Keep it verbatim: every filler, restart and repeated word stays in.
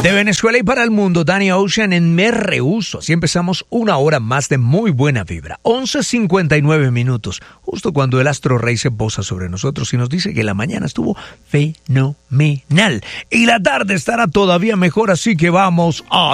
De Venezuela y para el mundo, Danny Ocean en Me Rehuso. Así empezamos una hora más de muy buena vibra. once cincuenta y nueve minutos, justo cuando el astro rey se posa sobre nosotros y nos dice que la mañana estuvo fenomenal. Y la tarde estará todavía mejor, así que vamos a